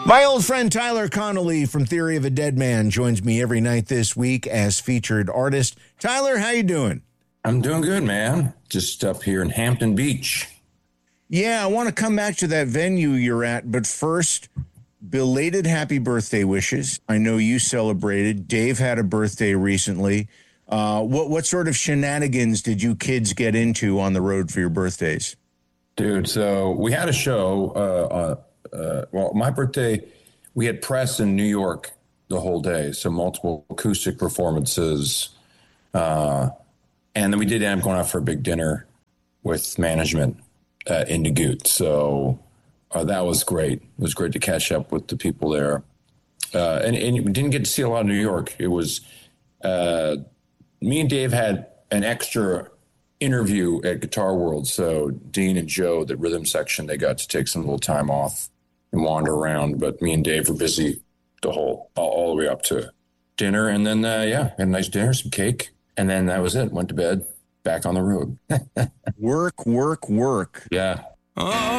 My old friend Tyler Connolly from Theory of a Dead Man joins me every night this week as featured artist. Tyler, how you doing? I'm doing good, man. Just up here in Hampton Beach. Yeah, I want to come back to that venue you're at, but first, belated happy birthday wishes. I know you celebrated. Dave had a birthday recently. What sort of shenanigans did you kids get into on the road for your birthdays? Dude, so we had a show. My birthday, we had press in New York the whole day. So multiple acoustic performances. And then we did end up going out for a big dinner with management in Nagut. So that was great. It was great to catch up with the people there. And we didn't get to see a lot of New York. It was me and Dave had an extra interview at Guitar World. So Dean and Joe, the rhythm section, they got to take some little time off and wander around. But me and Dave were busy all the way up to dinner. And then, had a nice dinner, some cake. And then that was it. Went to bed, back on the road. Work. Yeah.